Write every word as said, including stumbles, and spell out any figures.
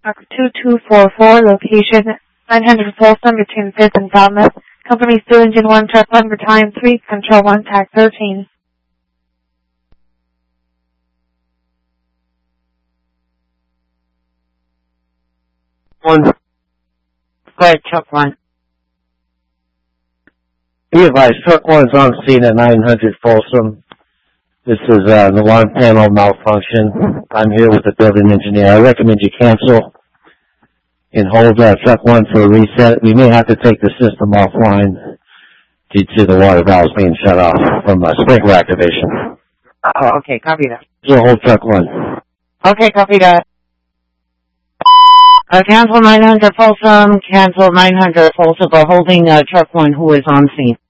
two two four four, location nine hundred Folsom between fifth and Falmouth. Company still engine one, truck one, battalion three, control one, tack thirteen. One. Go ahead, truck one. Be advised, truck one's on scene at nine hundred Folsom. This is uh, an alarm panel malfunction. I'm here with the building engineer. I recommend you cancel and hold uh, truck one for a reset. We may have to take the system offline due to the water valves being shut off from uh, sprinkler activation. Oh, okay, copy that. So hold truck one. Okay, copy that. Uh, cancel nine hundred Folsom, cancel nine hundred Folsom, but holding uh, truck one who is on scene.